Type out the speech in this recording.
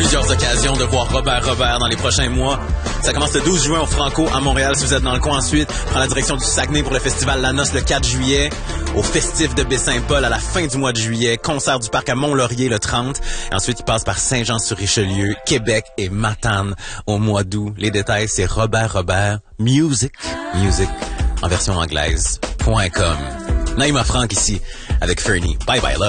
Plusieurs occasions de voir Robert dans les prochains mois. Ça commence le 12 juin au Franco à Montréal si vous êtes dans le coin. Ensuite, prend la direction du Saguenay pour le festival La Noce le 4 juillet. Au festif de Baie-Saint-Paul à la fin du mois de juillet. Concert du parc à Mont-Laurier le 30. Et ensuite, il passe par Saint-Jean-sur-Richelieu, Québec et Matane au mois d'août. Les détails, c'est Robert Music en version anglaise.com. Naïma Franck ici avec Fernie. Bye bye love.